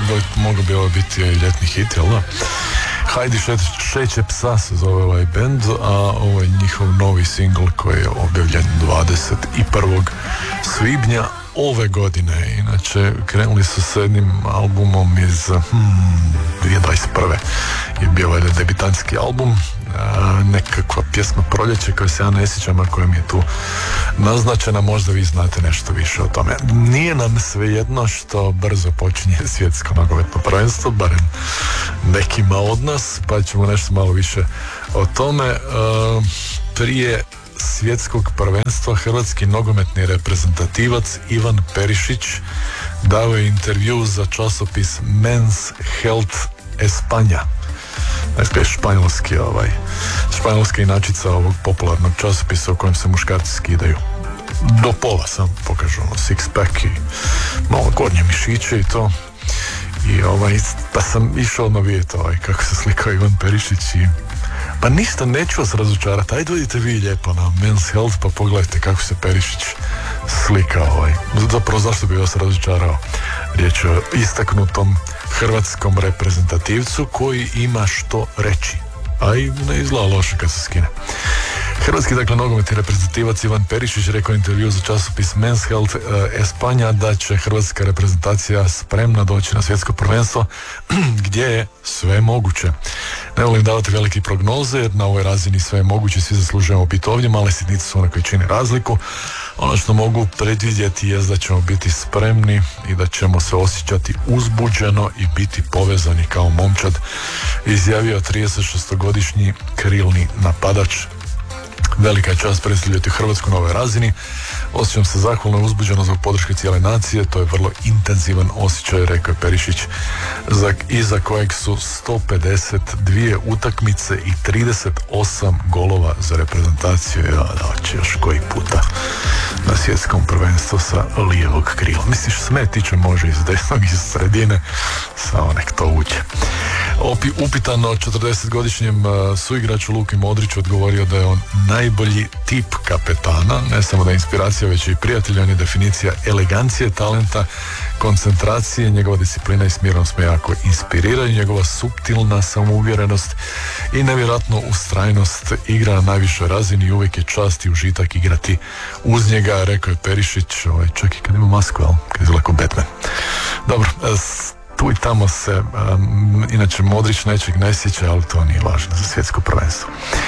mogao bi ovo biti ljetni hit, jel da? Hajdi šeće psa se zove ovaj band, a ovo je njihov novi singl koji je objavljen 21. svibnja ove godine. Inače, krenuli su s jednim albumom iz 2021. je bio ovaj debitantski album, nekakva pjesma Proljeće koja se ja ne sjećam, a koja mi je tu naznačena, možda vi znate nešto više o tome. Nije nam svejedno što brzo počinje svjetsko nogometno prvenstvo, barem nekima od nas, pa ćemo nešto malo više o tome. Prije svjetskog prvenstva hrvatski nogometni reprezentativac Ivan Perišić dao je intervju za časopis Men's Health Espanja. Dakle, španjolska inačica ovog popularnog časopisa u kojem se muškarci skidaju do pola, sam pokažu six pack i malo gornje mišiće i to. I pa sam išao na vidjeti kako se slikao Ivan Perišić i pa ništa, neću vas razočarati. Ajde dođite vi lijepo na Men's Health pa pogledajte kako se Perišić slika. Zapravo, zašto bi vas razočarao? Riječ je o istaknutom hrvatskom reprezentativcu koji ima što reći, a i ne izgleda loše kad se skine. Hrvatski, dakle, nogometni reprezentativac Ivan Perišić rekao intervju za časopis Men's Health Espanja da će hrvatska reprezentacija spremna doći na svjetsko prvenstvo gdje je sve moguće. Ne volim davati velike prognoze jer na ovoj razini sve je moguće, svi zaslužujemo biti ovdje, male sitnice su one koje čine razliku. Ono što mogu predvidjeti je da ćemo biti spremni i da ćemo se osjećati uzbuđeno i biti povezani kao momčad, izjavio 36-godišnji krilni napadač. Velika je čast predstavljati Hrvatsku na ovoj razini. Osjećam se zahvalno i uzbuđeno zbog podrške cijele nacije. To je vrlo intenzivan osjećaj, rekao je Perišić, iza kojeg su 152 utakmice i 38 golova za reprezentaciju. Ja, da će još koji puta na svjetskom prvenstvu sa lijevog krila. Misliš, smetiće može iz desnog, iz sredine, samo nek to uđe. Upitan o 40-godišnjem suigraču Luki Modriću odgovorio da je on najbolji tip kapetana, ne samo da je inspiracija, već i prijatelj. On je definicija elegancije, talenta, koncentracije, njegova disciplina i smirnost me jako inspiriraju, njegova suptilna samouvjerenost i nevjerojatno ustrajnost igra na najvišoj razini i uvijek je čast i užitak igrati uz njega, rekao je Perišić, čak i kad ima masku, kad izgleda kao Batman. Dobro, tu i tamo se inače Modrić nečeg ne sjeća, ali to nije važno za svjetsko prvenstvo.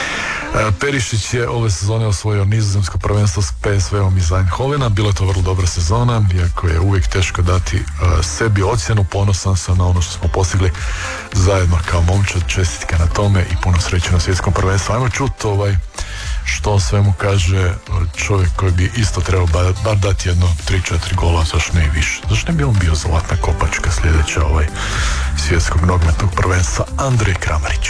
Perišić je ove sezone osvojio nizozemsko prvenstvo s PSV-om iz Eindhovena. Bila je to vrlo dobra sezona, iako je uvijek teško dati sebi ocjenu. Ponosan sam na ono što smo postigli zajedno kao momčad, čestitke na tome i puno sreće na svjetskom prvenstvu. Ajmo čuti što o svemu kaže čovjek koji bi isto trebao bar dati jedno 3-4 gola, zašto ne i više. Zašto ne bi on bio zlatna kopačka sljedeća svjetskog nogometnog prvenstva? Andrej Kramarić.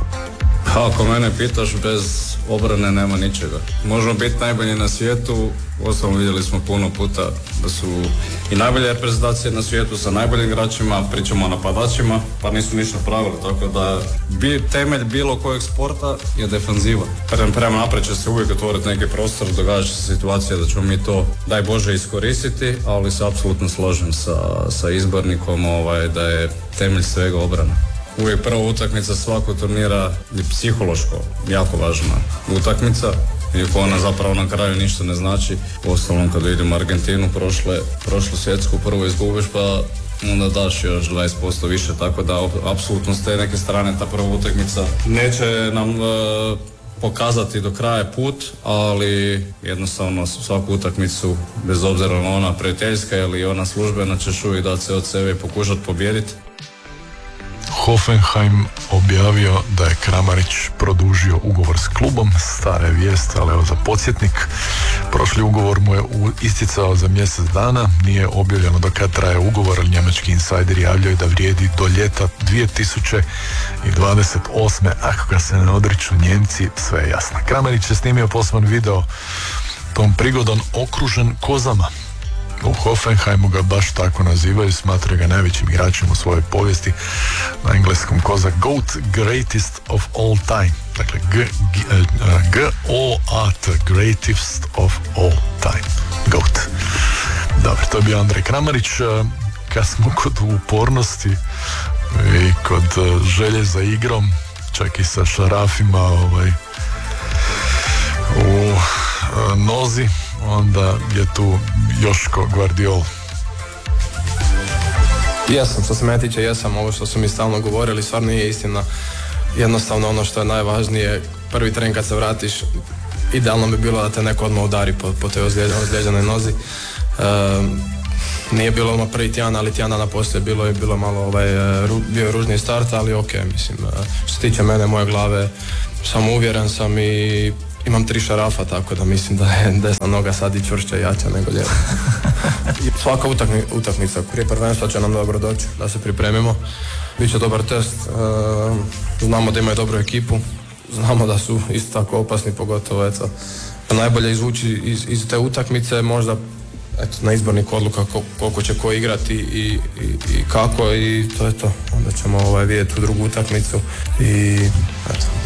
Ako mene pitaš, bez obrane nema ničega. Možemo biti najbolji na svijetu, uostalom vidjeli smo puno puta da su i najbolje reprezentacije na svijetu sa najboljim igračima, pričamo o napadačima, pa nisu ništa pravili, tako da temelj bilo kojeg sporta je defanziva. Prema naprijed će se uvijek otvoriti neki prostor, događa se situacija da ćemo mi to, daj Bože, iskoristiti, ali se apsolutno slažem sa izbornikom da je temelj svega obrana. Uvijek prva utakmica svakog turnira je psihološko jako važna utakmica, iako ona zapravo na kraju ništa ne znači. Uostalom kada idemo u Argentinu prošlu svjetsku prvo izgubiš, pa onda daš još 20% više, tako da apsolutno s te neke strane ta prva utakmica neće nam pokazati do kraja put, ali jednostavno svaku utakmicu, bez obzira na ona prijateljska ili ona službena, ćeš uvijek dati se od sebe i pokušati pobijediti. Hoffenheim objavio da je Kramarić produžio ugovor s klubom, stara je vijest, ali evo za podsjetnik, prošli ugovor mu je isticao za mjesec dana, nije objavljeno do kad traje ugovor, ali njemački insajderi javljaju da vrijedi do ljeta 2028. Ako ga se ne odriču Njemci, sve je jasno. Kramarić je snimio poseban video tom prigodom okružen kozama. U Hoffenheimu ga baš tako nazivaju, smatraju ga najvećim igračem u svojoj povijesti, na engleskom koza GOAT, greatest of all time. Dakle, G-O-A-T, greatest of all time. GOAT. Dobro, to je bio Andrej Kramarić. kad smo kod upornosti i kod želje za igrom, čak i sa šarafima u nozi, onda je tu Joško Gvardiol. Jesam, što se mene tiče jesam, ovo što su mi stalno govorili stvarno nije istina. Jednostavno ono što je najvažnije, prvi tren kad se vratiš, idealno bi bilo da te neko odmah udari po toj ozlijeđenoj nozi. Nije bilo ono prvi tjedan, ali tjedan dana poslije bilo malo bio je ružniji start, ali ok, mislim, što se tiče mene, moje glave, sam uvjeren sam i imam 3 šarafa, tako da mislim da je desna noga sad i čvršća i jača nego lijeva. Svaka utakmica prije prvenstva će nam dobro doći, da se pripremimo. Biće dobar test, znamo da imaju dobru ekipu, znamo da su isto tako opasni, pogotovo eto, najbolje izvući iz te utakmice, možda eto, na izbornik odluka koliko će ko igrati i kako, i to je to. Onda ćemo vidjeti u drugu utakmicu i eto.